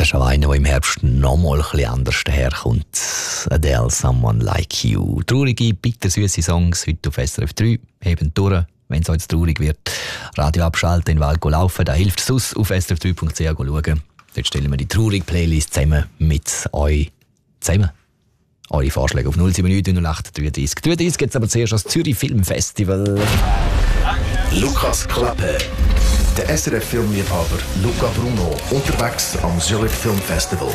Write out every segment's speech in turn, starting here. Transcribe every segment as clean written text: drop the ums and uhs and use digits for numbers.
ist auch einer, der im Herbst nochmal ein bisschen anders daherkommt. Adele, Someone Like You. Traurige, bittersüße Songs heute auf SRF 3. Eben durch, wenn es heute traurig wird. Radio abschalten, in den Wald laufen, da hilft es aus. Auf srf3.ch schauen. Dort stellen wir die traurige Playlist zusammen mit euch zusammen. Eure Vorschläge auf 079 08 33. 33 gibt es aber zuerst das Zürich Filmfestival. Lukas Klappe. Der SRF-Filmliebhaber Luca Bruno unterwegs am Zürich Film Festival.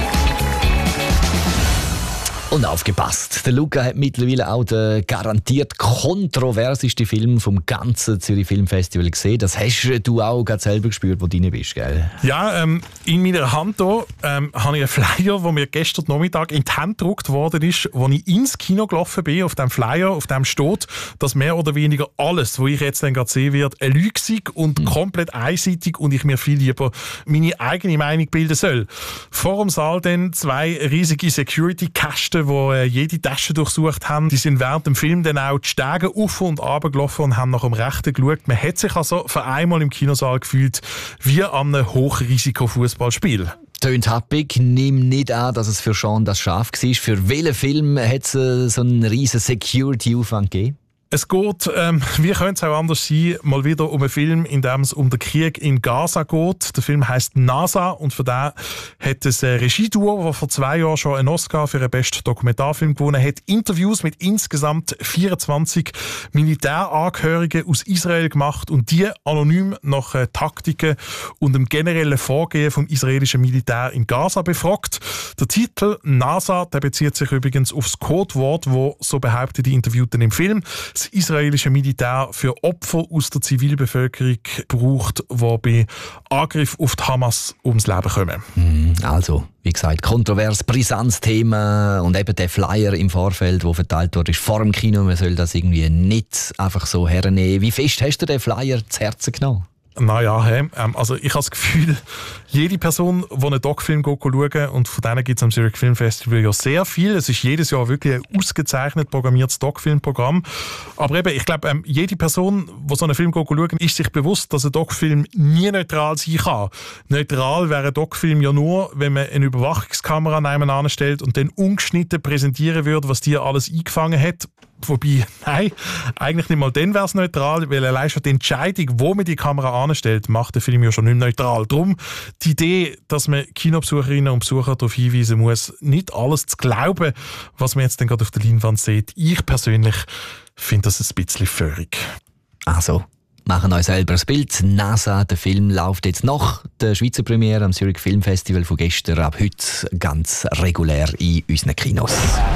Und aufgepasst, der Luca hat mittlerweile auch den garantiert kontroverseste Film vom ganzen Zürich Filmfestival gesehen. Das hast du auch gerade selber gespürt, wo du rein bist, gell? Ja, in meiner Hand hier habe ich einen Flyer, der mir gestern Nachmittag in die Hand gedruckt worden ist, als ich ins Kino gelaufen bin. Auf dem Flyer, auf dem steht, dass mehr oder weniger alles, was ich jetzt dann gerade sehen werde, eine Lüge sei und komplett einseitig und ich mir viel lieber meine eigene Meinung bilden soll. Vor dem Saal dann 2 riesige Security-Kästen, die jede Tasche durchsucht haben. Die sind während dem Film dann auch die Stege auf und runter gelaufen und haben nach dem Rechten geschaut. Man hat sich also für einmal im Kinosaal gefühlt wie an einem Hochrisiko-Fußballspiel. Tönt happig. Nimm nicht an, dass es für Sean das Schaf war. Für welchen Film hat es so einen riesen Security-Aufwand gegeben? Es geht, wie könnte es auch anders sein, mal wieder um einen Film, in dem es um den Krieg in Gaza geht. Der Film heisst NASA und für den hat es ein Regieduo, das vor 2 Jahren schon einen Oscar für den besten Dokumentarfilm gewonnen hat, Interviews mit insgesamt 24 Militärangehörigen aus Israel gemacht und die anonym nach Taktiken und dem generellen Vorgehen vom israelischen Militär in Gaza befragt. Der Titel NASA, der bezieht sich übrigens auf das Codewort, wo so behaupten die Interviewten im Film, das israelische Militär für Opfer aus der Zivilbevölkerung braucht, die bei Angriff auf die Hamas ums Leben kommen. Also, wie gesagt, kontrovers, brisantes Thema und eben der Flyer im Vorfeld, der verteilt wurde, ist vor dem Kino. Man soll das irgendwie nicht einfach so hernehmen. Wie fest hast du den Flyer zu Herzen genommen? Naja, also ich habe das Gefühl, jede Person, die einen Doc-Film schaut, und von denen gibt es am Zürich Film Festival ja sehr viel. Es ist jedes Jahr wirklich ein ausgezeichnet programmiertes Doc-Film-Programm. Aber eben, ich glaube, jede Person, die so einen Film schaut, ist sich bewusst, dass ein Doc-Film nie neutral sein kann. Neutral wäre ein Doc-Film ja nur, wenn man eine Überwachungskamera nebenan stellt und dann ungeschnitten präsentieren würde, was die alles eingefangen hat. Wobei, nein, eigentlich nicht mal dann wäre es neutral, weil allein schon die Entscheidung, wo man die Kamera anstellt, macht den Film ja schon nicht neutral. Darum die Idee, dass man Kinobesucherinnen und Besucher darauf hinweisen muss, nicht alles zu glauben, was man jetzt dann gerade auf der Leinwand sieht. Ich persönlich finde das ein bisschen völlig. Also, machen euch selber ein Bild. NASA, der Film läuft jetzt nach der Schweizer Premiere am Zürich Filmfestival von gestern ab heute ganz regulär in unseren Kinos.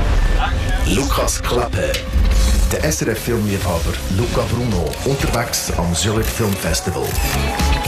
Lukas Klappe. Der SRF-Filmliebhaber Luca Bruno unterwegs am Zürich Film Festival.